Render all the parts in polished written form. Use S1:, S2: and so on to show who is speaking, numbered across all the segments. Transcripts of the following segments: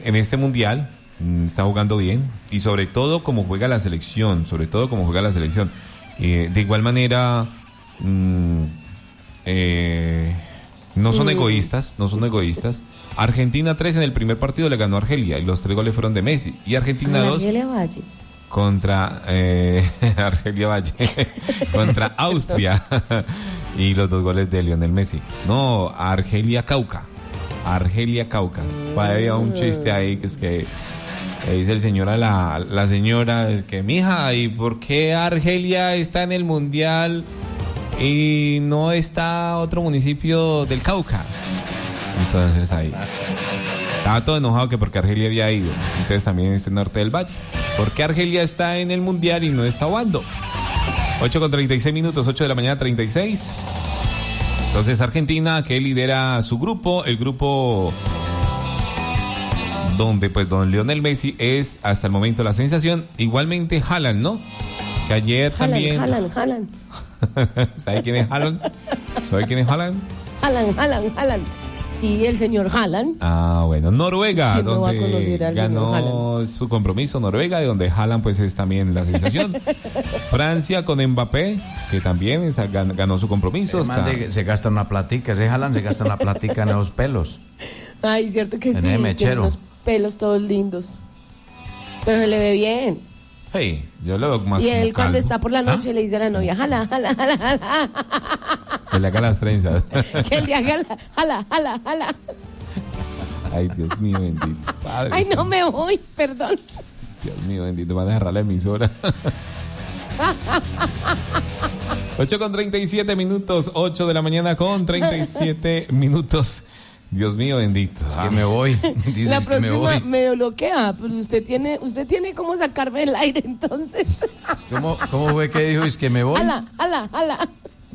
S1: en este mundial. Está jugando bien y sobre todo como juega la selección, de igual manera no son egoístas. Argentina 3 en el primer partido le ganó a Argelia y los 3 goles fueron de Messi, y Argentina 2
S2: Argelia Valle
S1: contra Argelia Valle contra Austria y los 2 goles de Lionel Messi. No, Argelia Cauca. Había un chiste ahí que es que dice el señor a la señora, es que mija, ¿y por qué Argelia está en el mundial y no está otro municipio del Cauca? Entonces ahí estaba todo enojado que porque Argelia había ido. Entonces también es el norte del Valle. ¿Por qué Argelia está en el mundial y no está jugando? 8:36, 8 de la mañana 36. Entonces Argentina, que lidera su grupo, el grupo donde pues don Lionel Messi es hasta el momento la sensación. Igualmente Haaland, ¿no? Que ayer también...
S2: Haaland.
S1: ¿Sabe quién es Haaland?
S2: Haaland. Sí, el señor Haaland.
S1: Ah, bueno. Noruega,
S2: ¿quién no va a
S1: donde
S2: conocer al
S1: ganó su compromiso. Noruega, de donde Haaland pues es también la sensación. Francia con Mbappé, que también ganó su compromiso.
S3: Se gasta una platica, ese Haaland se gasta una platica en los pelos.
S2: Ay, cierto que sí.
S3: Tiene mechero.
S2: Unos pelos todos lindos. Pero se le ve bien.
S1: Hey, yo lo veo más.
S2: Y él
S1: como
S2: cuando
S1: calvo.
S2: está por la noche le dice a la novia, jala.
S1: Que le haga las trenzas.
S2: Que le haga jala.
S1: Ay, Dios mío, bendito. Padre
S2: Ay,
S1: Santo.
S2: no me voy, perdón.
S1: Dios mío, bendito, van a cerrar la emisora. 8:37, 8 de la mañana con 37 minutos. Dios mío, bendito.
S3: Es que me voy. Dices
S2: La
S3: que me
S2: próxima
S3: voy.
S2: me bloquea, pero usted tiene cómo sacarme el aire, entonces.
S3: ¿Cómo fue que dijo? Es que me voy.
S2: Jala.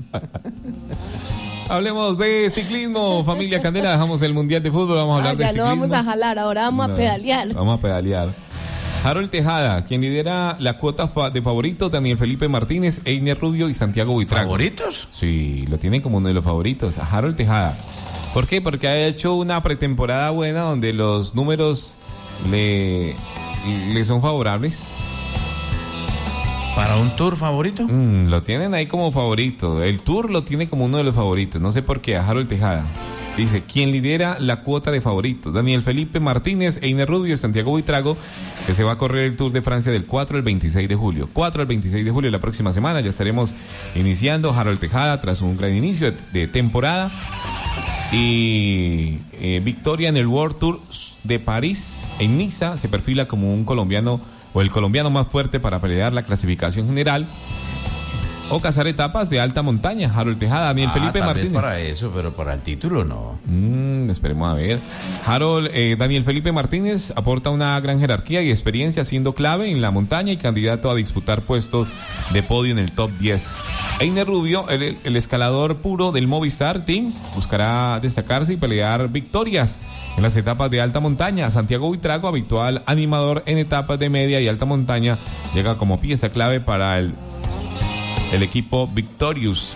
S1: Hablemos de ciclismo, familia Candela. Dejamos el Mundial de Fútbol, vamos a hablar de
S2: ya
S1: ciclismo.
S2: no vamos a jalar, ahora vamos a pedalear.
S1: Vamos a pedalear. Harold Tejada, quien lidera la cuota de favoritos, Daniel Felipe Martínez, Einer Rubio y Santiago Buitrago.
S3: ¿Favoritos?
S1: Sí, lo tienen como uno de los favoritos, a Harold Tejada. ¿Por qué? Porque ha hecho una pretemporada buena donde los números le son favorables.
S3: ¿Para un tour favorito?
S1: Lo tienen ahí como favorito. El Tour lo tiene como uno de los favoritos. No sé por qué, a Harold Tejada. Dice, quien lidera la cuota de favoritos, Daniel Felipe Martínez, Einer Rubio y Santiago Buitrago, que se va a correr el Tour de Francia del 4 al 26 de julio. 4 al 26 de julio, la próxima semana ya estaremos iniciando. Harold Tejada tras un gran inicio de temporada. Y victoria en el World Tour de París, en Niza, se perfila como un colombiano o el colombiano más fuerte para pelear la clasificación general o cazar etapas de alta montaña. Harold Tejada, Daniel Felipe
S3: tal vez
S1: Martínez.
S3: para eso, pero para el título no.
S1: Esperemos a ver. Daniel Felipe Martínez aporta una gran jerarquía y experiencia, siendo clave en la montaña y candidato a disputar puestos de podio en el top 10. Einer Rubio, el escalador puro del Movistar Team, buscará destacarse y pelear victorias en las etapas de alta montaña. Santiago Buitrago, habitual animador en etapas de media y alta montaña, llega como pieza clave para el equipo Victorious.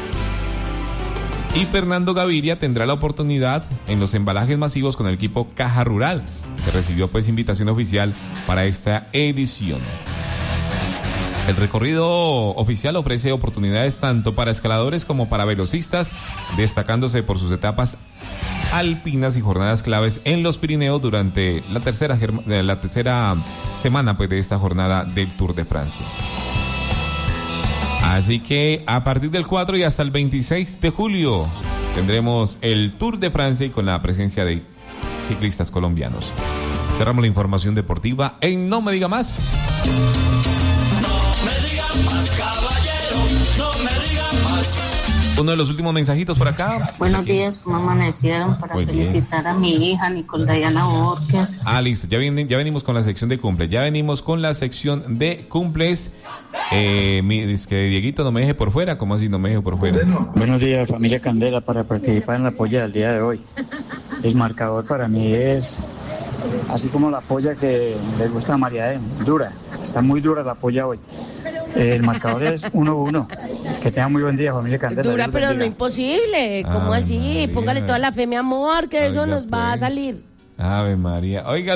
S1: Y Fernando Gaviria tendrá la oportunidad en los embalajes masivos con el equipo Caja Rural, que recibió pues invitación oficial para esta edición. El recorrido oficial ofrece oportunidades tanto para escaladores como para velocistas, destacándose por sus etapas alpinas y jornadas claves en los Pirineos durante la tercera semana pues de esta jornada del Tour de Francia. Así que a partir del 4 y hasta el 26 de julio tendremos el Tour de Francia y con la presencia de ciclistas colombianos. Cerramos la información deportiva en No Me Diga Más.
S4: No me diga más, caballero, no me diga más.
S1: Uno de los últimos mensajitos por acá.
S5: Buenos días, ¿cómo amanecieron? Para
S1: Muy bien.
S5: felicitar a mi hija, Nicole Dayana Borges.
S1: Listo, ya venimos con la sección de cumple. Es que Dieguito no me deje por fuera. ¿Cómo así no me deje por fuera?
S6: Buenos días, familia Candela, para participar en la polla del día de hoy. El marcador para mí es así como la polla que le gusta a María M, dura. Está muy dura la polla hoy. El marcador es 1-1. Que tengan muy buen día, familia Candela.
S2: Dura,
S6: Dios
S2: pero
S6: bendiga.
S2: no imposible. ¿Cómo así?
S1: María.
S2: Póngale toda la fe, mi amor, que eso
S1: Oiga,
S2: nos va a
S1: pues.
S2: salir.
S1: Ave María. Oiga.